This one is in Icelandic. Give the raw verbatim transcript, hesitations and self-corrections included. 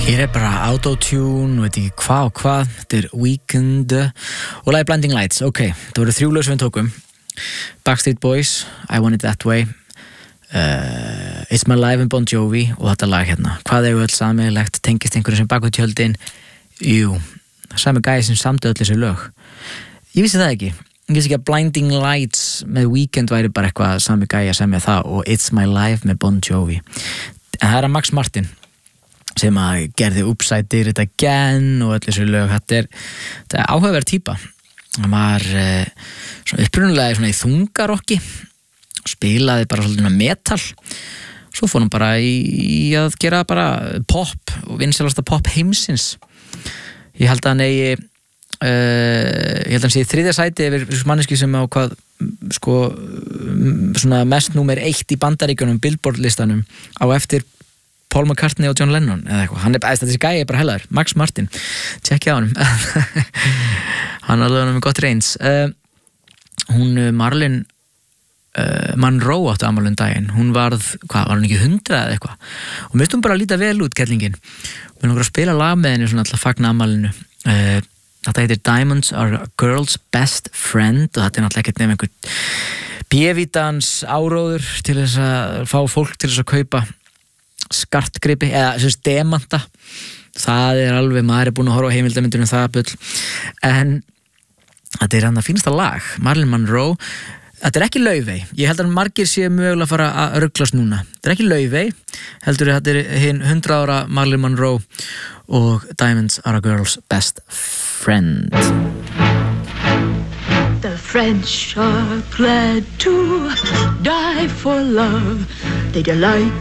Hér er bara autotune, veit ekki hvað og hvað. Þetta er Weeknd og lagi Blinding Lights. Ok, það voru þrjú lög sem við tókum. Backstreet Boys, I Want It That Way, uh, It's My Life and Bon Jovi og þetta lag hérna. Hvað er öll sameiginlegt? Tengist einhverju sem bak við tjöldin? Jú, sami gæi sem samdi öll þessi lög. Ég vissi það ekki. Ég vissi ekki að Blinding Lights með Weeknd væri bara eitthvað sami gæi að semja það og It's My Life með Bon Jovi. En það er að Max Martin sem að gerði Upside Did It Again og öll þessu lög. Þetta er, þetta er áhugaverð típa. Hann var eh, svona upprunalega svona í þungarokki, spilaði bara svolítið metal. Svo fór hann bara í, í að gera bara pop og vinsælasta pop heimsins. Ég held að hann eigi uh, ég held að hann sé í þriðja sæti yfir manneski sem á hvað sko svona mest númer eitt í Bandaríkjunum Billboard listanum á eftir Paul McCartney og John Lennon eða eitthvað. Hann er, þessi gæi er bara hellaður. Max Martin, tjekkja á honum. Hann er alveg með gott reyns. Uh, hún Marilyn uh, Monroe áttu afmæli um daginn. Hún varð, hvað, var hún ekki hundrað eða eitthvað? Og mér finnst hún bara að líta vel út, kellingin. Við erum okkur að spila lag með henni svona alltaf fagna afmælinu. Uh, þetta heitir Diamonds Are a Girl's Best Friend og þetta er náttúrulega ekkert nefn einhver B-vítans áróður til þess að fá fólk til þess að kaupa skartgripi eða sem demanta. Það er alveg, maður er búin að horfa á heimildamyndunum það bull. En þetta er hann að fínasta lag, Marilyn Monroe. Þetta er ekki Laufey. Ég held að margir séu mögulega að fara að ruglast núna. Þetta er ekki Laufey, heldur þetta er hinn hundrað ára Marilyn Monroe og Diamonds Are a Girl's Best Friend. The French are glad to die for love. They delight